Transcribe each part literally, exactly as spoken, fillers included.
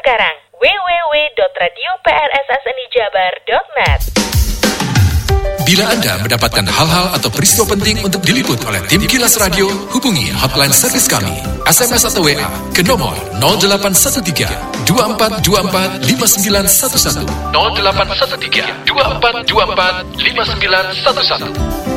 sekarang w w w dot radio p r s s n i jabar dot net. Bila Anda mendapatkan hal-hal atau peristiwa penting untuk diliput oleh tim Kilas Radio, hubungi hotline servis kami, S M S atau W A ke nomor nol delapan satu tiga dua empat dua empat lima sembilan satu satu nol delapan satu tiga dua empat dua empat lima sembilan satu satu.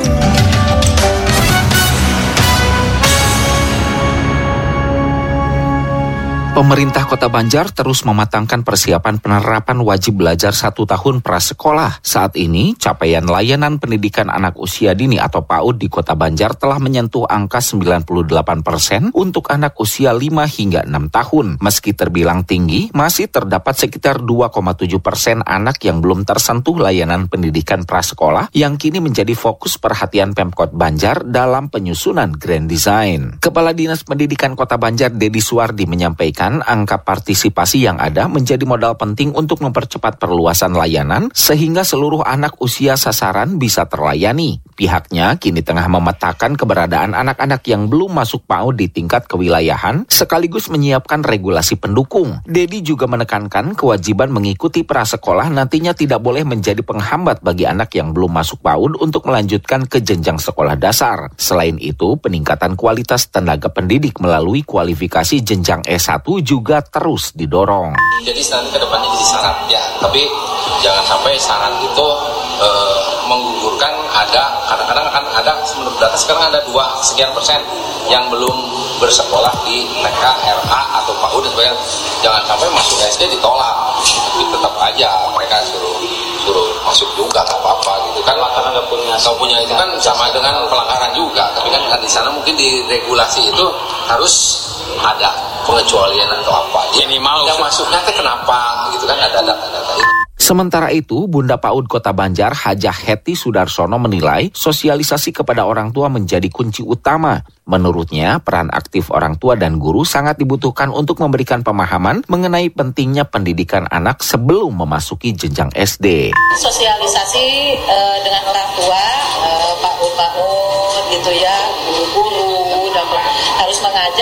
Pemerintah Kota Banjar terus mematangkan persiapan penerapan wajib belajar satu tahun prasekolah. Saat ini, capaian layanan pendidikan anak usia dini atau PAUD di Kota Banjar telah menyentuh angka sembilan puluh delapan persen untuk anak usia lima hingga enam tahun. Meski terbilang tinggi, masih terdapat sekitar dua koma tujuh persen anak yang belum tersentuh layanan pendidikan prasekolah yang kini menjadi fokus perhatian Pemkot Banjar dalam penyusunan Grand Design. Kepala Dinas Pendidikan Kota Banjar, Dedi Suwardi, menyampaikan angka partisipasi yang ada menjadi modal penting untuk mempercepat perluasan layanan sehingga seluruh anak usia sasaran bisa terlayani. Pihaknya kini tengah memetakan keberadaan anak-anak yang belum masuk PAUD di tingkat kewilayahan sekaligus menyiapkan regulasi pendukung. Dedi juga menekankan kewajiban mengikuti prasekolah nantinya tidak boleh menjadi penghambat bagi anak yang belum masuk PAUD untuk melanjutkan ke jenjang sekolah dasar. Selain itu, peningkatan kualitas tenaga pendidik melalui kualifikasi jenjang S satu juga terus didorong. Jadi nanti ke depannya jadi syarat ya, tapi jangan sampai syarat itu e, menggugurkan. Ada kadang-kadang akan ada menurut data sekarang ada dua sekian persen yang belum bersekolah di T K, R A atau PAUD dan sebagainya. Jangan sampai masuk S D ditolak, tapi tetap aja mereka suruh suruh masuk juga nggak apa-apa gitu kan. Karena nggak punya, kalau punya itu kan sama dengan pelanggaran juga. Tapi kan di sana mungkin di regulasi itu harus ada pengecualian atau apa. Minimal yang masuknya ke kenapa gitu kan, ada data-data itu. Sementara itu, Bunda PAUD Kota Banjar, Hajah Heti Sudarsono menilai sosialisasi kepada orang tua menjadi kunci utama. Menurutnya, peran aktif orang tua dan guru sangat dibutuhkan untuk memberikan pemahaman mengenai pentingnya pendidikan anak sebelum memasuki jenjang S D. Sosialisasi uh, dengan orang tua, uh, PAUD-PAUD gitu ya, guru-guru, dan harus mengajak